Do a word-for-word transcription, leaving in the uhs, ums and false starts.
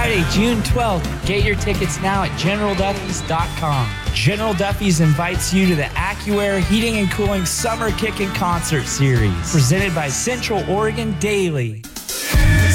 Friday, June twelfth. Get your tickets now at general duffys dot com. General Duffy's invites you to the AccuAir Heating and Cooling Summer Kickin' Concert Series, presented by Central Oregon Daily.